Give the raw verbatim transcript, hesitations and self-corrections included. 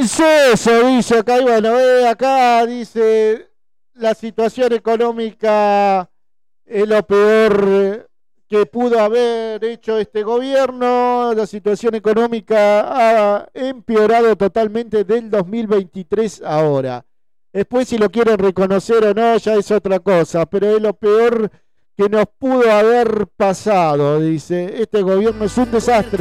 inceso, dice acá, y bueno, eh, acá dice, la situación económica es lo peor que pudo haber hecho este gobierno. La situación económica ha empeorado totalmente del dos mil veintitrés ahora. Después, si lo quieren reconocer o no, ya es otra cosa, pero es lo peor que nos pudo haber pasado, dice. Este gobierno es un desastre.